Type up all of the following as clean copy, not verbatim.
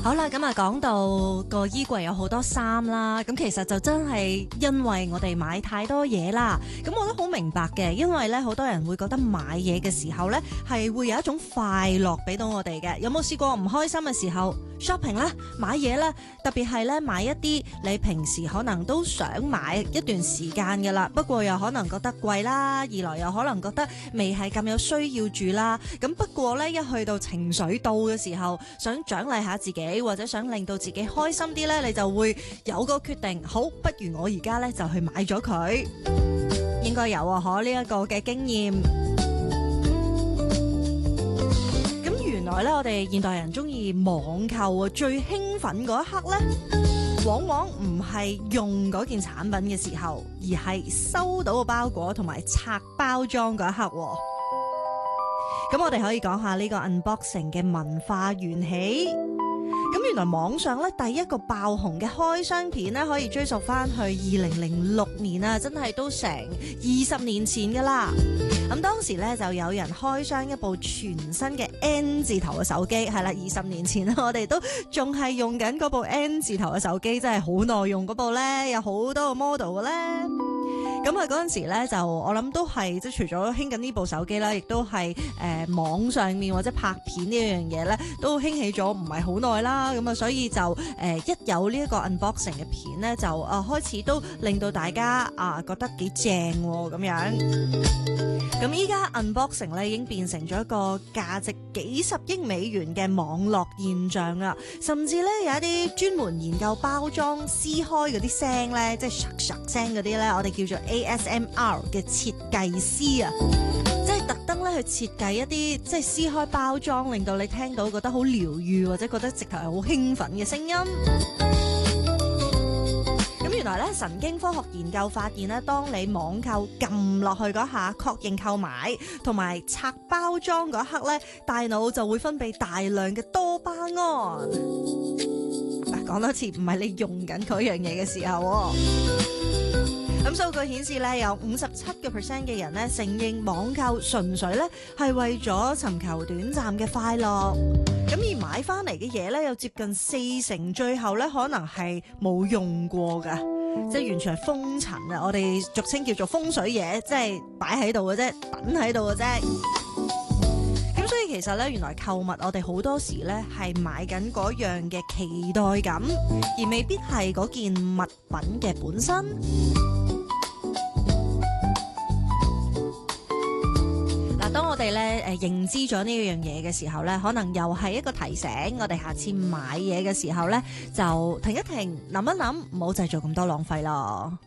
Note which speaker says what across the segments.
Speaker 1: 好啦，咁啊講到個衣櫃有好多衫啦，咁其實就真係因為我哋買太多嘢啦。咁我都好明白嘅，因為咧好多人會覺得買嘢嘅時候咧係會有一種快樂俾到我哋嘅。有冇試過唔開心嘅時候 shopping 啦，買嘢啦，特別係咧買一啲你平時可能都想買一段時間噶啦，不過又可能覺得貴啦，二來又可能覺得未係咁有需要住啦。咁不過咧一去到情緒到嘅時候，想獎勵下自己或者想令到自己開心啲咧，你就會有個決定，好，不如我而家咧就去買咗佢。應該有啊，呢一個嘅經驗。咁原來咧，我哋現代人中意網購啊，最興奮嗰一刻咧，往往唔係用嗰件產品嘅時候，而係收到個包裹同埋拆包裝嗰一刻。咁我哋可以講下呢個 unboxing 嘅文化緣起。咁原來網上咧第一個爆紅嘅開箱片咧，可以追溯翻去2006年啊，真係都成20年前噶啦。咁當時咧就有人開箱一部全新嘅 N 字頭嘅手機，係啦，20年前我哋都仲係用緊嗰部 N 字頭嘅手機，真係好耐用嗰部咧，有好多個 model 嘅咧。咁啊嗰陣時咧就我諗都係即係除咗興緊呢部手機啦，亦都係網上面或者拍片呢樣嘢咧都興起咗唔係好耐啦。咁啊所以就一有呢一個 unboxing 嘅片咧，就開始都令到大家覺得幾正咁樣。咁依家 unboxing 咧已經變成咗一個價值幾十億美元嘅網絡現象啦，甚至咧有一啲專門研究包裝撕開嗰啲聲咧，即係唰唰聲嗰啲咧，我哋叫做 ASMR 嘅設計師啊，即係特登咧去設計一啲即係撕開包裝，令到你聽到覺得好療愈或者覺得直頭係好興奮嘅聲音。原來咧，神經科學研究發現咧，當你網購撳落去嗰下確認購買，同埋拆包裝嗰一刻咧，大腦就會分泌大量嘅多巴胺。講多次，唔係你用緊嗰樣嘢嘅時候。咁數據顯示咧，有57% 嘅人咧承認網購純粹咧係為咗尋求短暫嘅快樂。咁而買翻嚟嘅嘢咧，有接近40%最後咧可能係冇用過噶，即係完全係封塵啊！我哋俗稱叫做風水嘢，即係擺喺度嘅啫，等喺度嘅啫。咁所以其實咧，原來購物我哋好多時咧係買緊嗰樣嘅期待感，而未必係嗰件物品嘅本身。當我哋咧認知咗呢樣嘢嘅時候咧，可能又係一個提醒，我哋下次買嘢嘅時候咧，就停一停，諗一諗，唔好製造咁多浪費咯。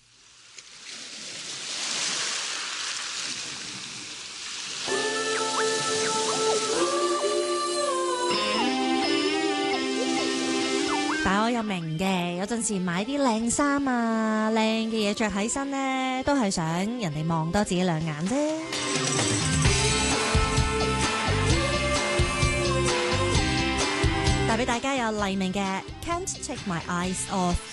Speaker 1: 但我又明嘅，有陣時買啲靚衫啊、靚嘅嘢着喺身咧，都係想人哋望多自己兩眼啫。帶俾大家有黎明嘅 Can't Take My Eyes Off